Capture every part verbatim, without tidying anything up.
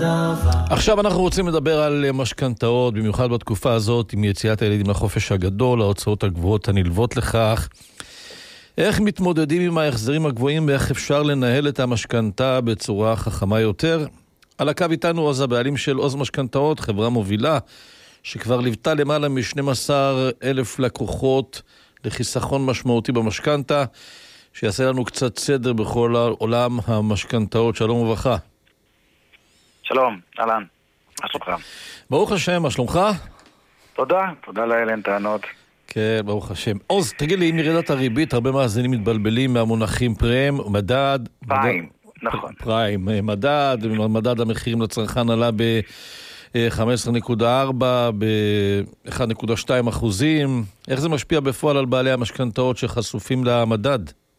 עכשיו אנחנו רוצים לדבר על משכנתאות, במיוחד בתקופה הזאת, עם יציאת הילדים לחופש הגדול, ההוצאות הגבוהות הנלוות לכך. איך מתמודדים עם ההחזרים הגבוהים ואיך אפשר לנהל את המשכנתה בצורה חכמה יותר? על הקו איתנו עוז הבעלים של עוז משכנתאות, חברה מובילה, שכבר ליוותה למעלה מ-שנים עשר אלף לקוחות לחיסכון משמעותי במשכנתה, שיעשה לנו קצת סדר בכל עולם המשכנתאות. שלום וברכה. שלום, אהלן, מה שלומך? ברוך השם, מה שלומך? תודה, תודה לאל, אין טענות. כן, ברוך השם. עוז, תגיד לי, עם ירידת הריבית, הרבה מאזינים מתבלבלים מהמונחים פריים, מדד... פריים, נכון. פריים, מדד, מדד המחירים לצרכן עלה ב-חמש עשרה נקודה ארבע, ב-אחד נקודה שתיים אחוזים. איך זה משפיע בפועל על בעלי המשכנתאות שחשופים למדד?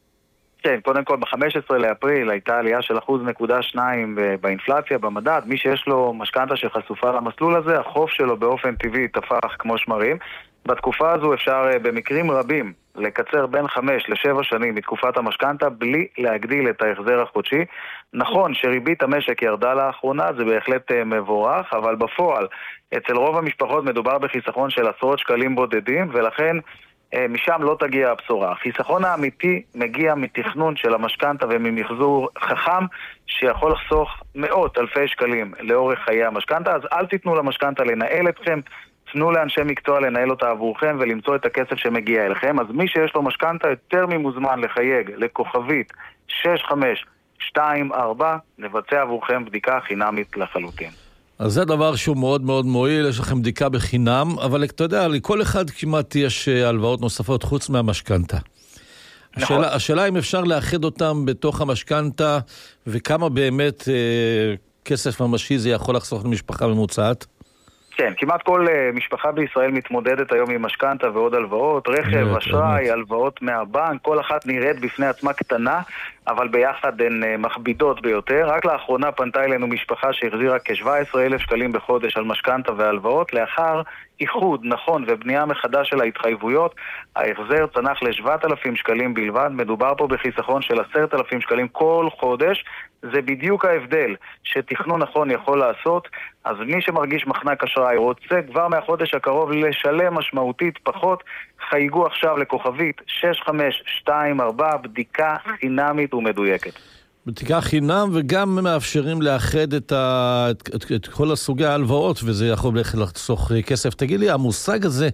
כן, קודם כל ב-חמישה עשר לאפריל הייתה עלייה של אחוז נקודה שניים באינפלציה במדד. מי שיש לו משכנתה שחשופה למסלול הזה, החוב שלו באופן טבעי תפח כמו שמרים. בתקופה הזו אפשר במקרים רבים לקצר בין חמש לשבע שנים מתקופת המשכנתה בלי להגדיל את ההחזר החודשי. נכון שריבית המשק ירדה לאחרונה, זה בהחלט מבורך, אבל בפועל אצל רוב המשפחות מדובר בחיסכון של עשרות שקלים בודדים, ולכן משם לא תגיע הבשורה. החיסכון האמיתי מגיע מתכנון של המשכנתה וממחזור חכם שיכול לחסוך מאות אלפי שקלים לאורך חיי המשכנתה. אז אל תיתנו למשכנתה לנהל אתכם, תנו לאנשי מקצוע לנהל אותה עבורכם ולמצוא את הכסף שמגיע אליכם. אז מי שיש לו משכנתה יותר ממוזמן לחייג לכוכבית שש חמש שתיים ארבע, נבצע עבורכם בדיקה חינמית לחלוטין. אז זה דבר שהוא מאוד מאוד מועיל, יש לכם בדיקה בחינם, אבל אתה יודע, לכל אחד כמעט יש הלוואות נוספות חוץ מהמשכנתה. נכון. השאלה, השאלה אם אפשר לאחד אותם בתוך המשכנתה, וכמה באמת אה, כסף ממשי זה יכול לחסוך למשפחה ממוצעת? כן, כמעט כל uh, משפחה בישראל מתמודדת היום עם משכנתה ועוד הלוואות, רכב, אשראי, הלוואות מהבנק, כל אחת נראית בפני עצמה קטנה, אבל ביחד הן uh, מכבידות ביותר. רק לאחרונה פנתה אלינו משפחה שהחזירה כ-שבעה עשר אלף שקלים בחודש על משכנתה והלוואות, לאחר איחוד, נכון, ובנייה מחדש של ההתחייבויות, ההחזר צנח ל-שבעת אלפים שקלים בלבד. מדובר פה בחיסכון של עשרת אלפים שקלים כל חודש. זה בדיוק ההבדל שתכנון נכון יכול לעשות. אז מי שמרגיש מחנק אשראי רוצה כבר מהחודש הקרוב לשלם משמעותית פחות, חייגו עכשיו לכוכבית שש חמש שתיים ארבע, בדיקה חינמית ומדויקת. בדיקה חינם, וגם מאפשרים לאחד את, ה... את, את, את כל הסוגי ההלוואות, וזה יכול לחסוך כסף. תגיד לי, המושג הזה,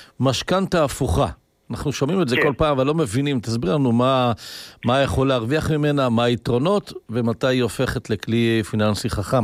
משכנתה הפוכה, אנחנו שומעים את זה כן. כל פעם, אבל לא מבינים. תסביר לנו מה, מה יכול להרוויח ממנה, מה היתרונות, ומתי היא הופכת לכלי פיננסי חכם.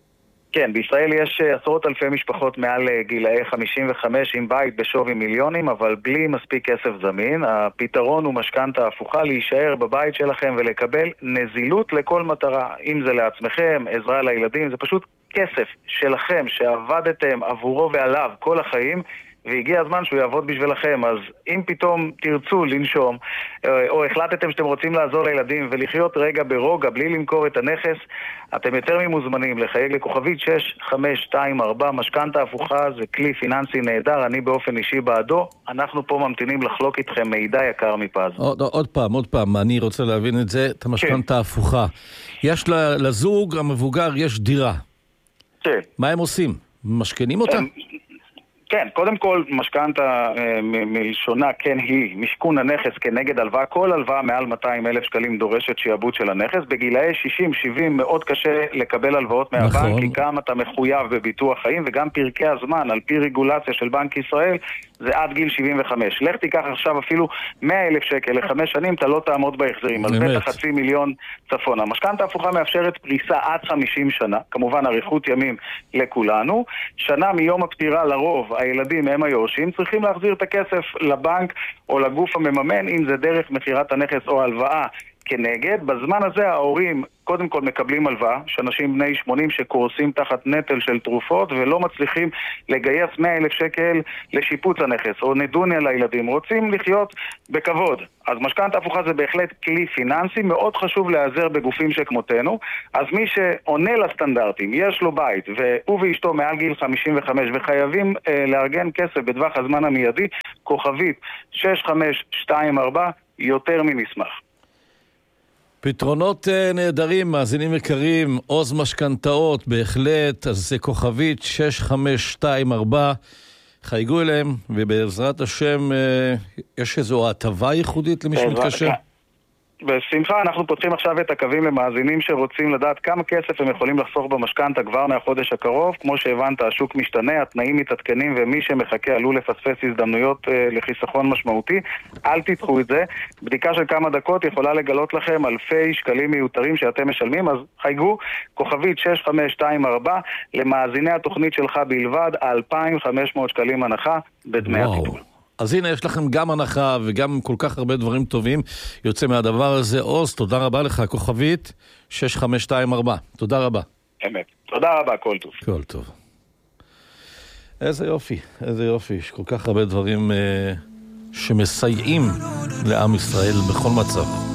כן, בישראל יש עשרות אלפי משפחות מעל גילאי חמישים וחמש עם בית בשווי מיליונים, אבל בלי מספיק כסף זמין. הפתרון הוא משכנתה הפוכה, להישאר בבית שלכם ולקבל נזילות לכל מטרה. אם זה לעצמכם, עזרה לילדים, זה פשוט כסף שלכם שעבדתם עבורו ועליו כל החיים, והגיע הזמן שהוא יעבוד בשבילכם. אז אם פתאום תרצו לנשום, או החלטתם שאתם רוצים לעזור לילדים ולחיות רגע ברוגע בלי למכור את הנכס, אתם יותר ממוזמנים לחייג לכוכבית שש חמש שתיים ארבע. משכנתה הפוכה זה כלי פיננסי נהדר, אני באופן אישי בעדו. אנחנו פה ממתינים לחלוק איתכם מידע יקר מפז. עוד, עוד פעם, עוד פעם, אני רוצה להבין את זה, את המשכנתה הפוכה. יש לזוג המבוגר, יש דירה. כן. מה הם עושים? משכנים אותה? כן, קודם כל משכנתה מ- מלשונה כן היא משכון הנכס כנגד הלוואה. כל הלוואה מעל מאתיים אלף שקלים דורשת שיעבוד של הנכס. בגילאי שישים שבעים מאוד קשה לקבל הלוואות מהבנק, נכון. כי גם אתה מחויב בביטוח חיים, וגם פרקי הזמן על פי רגולציה של בנק ישראל זה עד גיל שבעים וחמש. לך תיקח עכשיו אפילו מאה אלף שקל לחמש שנים, אתה לא תעמוד בהחזרים, אז בטח חצי מיליון צפון. המשכנתה הפוכה מאפשרת פריסה עד חמישים שנה, כמובן אריכות ימים לכולנו. שנה מיום הפטירה לרוב הילדים הם היורשים, צריכים להחזיר את הכסף לבנק או לגוף המממן, אם זה דרך מחירת הנכס או הלוואה כנגד. בזמן הזה ההורים קודם כל מקבלים הלוואה, שאנשים בני שמונים שקורסים תחת נטל של תרופות ולא מצליחים לגייס מאה אלף שקל לשיפוץ הנכס או נדוניה לילדים, רוצים לחיות בכבוד. אז משכנתה הפוכה זה בהחלט כלי פיננסי, מאוד חשוב להיעזר בגופים שכמותנו. אז מי שעונה לסטנדרטים, יש לו בית והוא ואשתו מעל גיל חמישים וחמש וחייבים אה, לארגן כסף בטווח הזמן המיידי, כוכבית שש חמש שתיים ארבע, יותר מנשמח. פתרונות נהדרים, מאזינים יקרים, עוז משכנתאות, בהחלט, אז זה כוכבית שש חמש שתיים ארבע, חייגו אליהם, ובעזרת השם, יש איזו הטבה ייחודית למי שמתקשר? בשמחה, אנחנו פותחים עכשיו את הקווים למאזינים שרוצים לדעת כמה כסף הם יכולים לחסוך במשכנתא כבר מהחודש הקרוב. כמו שהבנת, השוק משתנה, התנאים מתעדכנים, ומי שמחכה עלול לפספס הזדמנויות אה, לחיסכון משמעותי. אל תדחו את זה. בדיקה של כמה דקות יכולה לגלות לכם אלפי שקלים מיותרים שאתם משלמים, אז חייגו, כוכבית שש חמש שתיים ארבע, למאזיני התוכנית שלך בלבד, אלפיים וחמש מאות שקלים הנחה בדמי הטיפול. אז הנה, יש לכם גם הנחה וגם כל כך הרבה דברים טובים יוצא מהדבר הזה. עוז, תודה רבה לך, כוכבית שש חמש שתיים ארבע. תודה רבה. אמת. תודה רבה, כל טוב. כל טוב. איזה יופי, איזה יופי. יש כל כך הרבה דברים אה, שמסייעים לעם ישראל בכל מצב.